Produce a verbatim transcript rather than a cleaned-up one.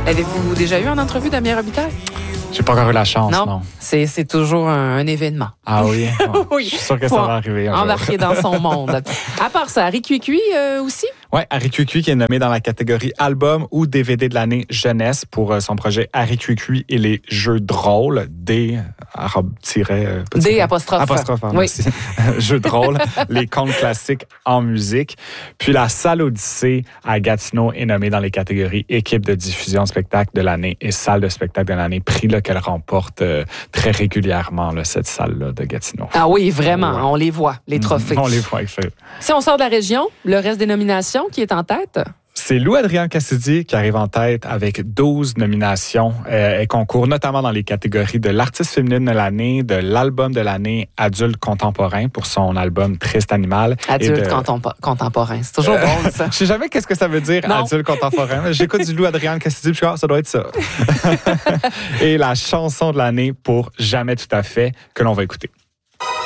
Avez-vous déjà eu en entrevue Damien Robitaille? J'ai pas encore eu la chance, non. non. C'est, c'est toujours un, un événement. Ah oui? Ouais. Oui. Je suis sûr que Faut ça va arriver. Embarquer dans son monde. À part ça, Harry Cuicui euh, aussi? Oui, Harry Cuicui qui est nommé dans la catégorie album ou D V D de l'année jeunesse pour euh, son projet Harry Cuicui et les jeux de rôle. D, arabe, tiret, euh, D, apostrophe. Apostrophe, pardon, oui. Jeux de rôle, les contes classiques en musique. Puis la Salle Odyssée à Gatineau est nommée dans les catégories équipe de diffusion spectacle de l'année et salle de spectacle de l'année, prix là, qu'elle remporte euh, très régulièrement, là, cette salle-là de Gatineau. Ah oui, vraiment, ouais. On les voit, les trophées. Mmh, on les voit, effectivement. Si on sort de la région, le reste des nominations qui est en tête? C'est Lou-Adrienne Cassidy qui arrive en tête avec douze nominations. Euh, elle concourt notamment dans les catégories de l'artiste féminine de l'année, de l'album de l'année adulte contemporain pour son album Triste Animal. Adulte de... contempo- contemporain, c'est toujours euh, bon ça. Je sais jamais qu'est-ce que ça veut dire, non. Adulte contemporain. J'écoute du Lou-Adrienne Cassidy, puis je dis, ah, ça doit être ça. Et la chanson de l'année pour Jamais tout à fait, que l'on va écouter.